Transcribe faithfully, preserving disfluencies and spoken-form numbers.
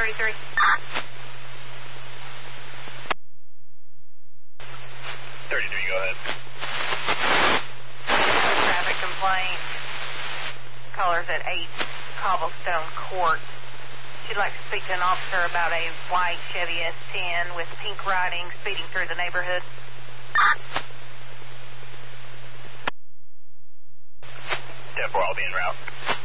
thirty-three. thirty-three, go ahead. Traffic complaint. Caller's at eight Cobblestone Court. She'd like to speak to an officer about a white Chevy S ten with pink writing speeding through the neighborhood. ten four, I'll be en route.